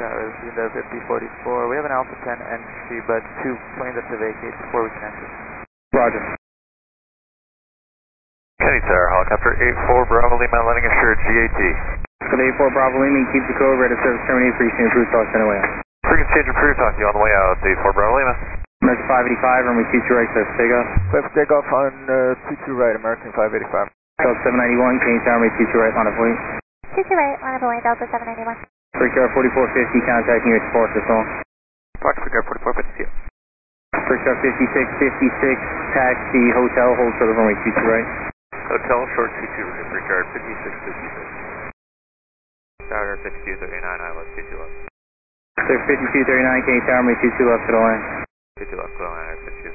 Towers, Window 5044. We have an Alpha 10 entry, but 2 planes have to vacate before we can enter. Roger. Kenny Tower, helicopter 84 Bravo Lima, landing assured GAT. So 84 Bravo Lima, keep the code, ready to service terminate, frequency approved, talk on the way out. Frequency change approved, talk to you on the way out, 84 Bravo Lima. American 585, runway 22 right, clear for takeoff. Clear for takeoff on 22 right, American 585. Delta 791, Kenny Tower, runway 22 right, line of way. 22 right, line of way, Delta 791. Freaker 4450, contacting you at support this all. Fox Freaker 4452. Freaker 5656, taxi, hotel, hold short of runway 22 right. Hotel short 22 right, Freaker 5656. Tower 5239, high left 22 left. Clear 5239, Kenny Tower, runway 22 left to the line. 22 left, go on, 52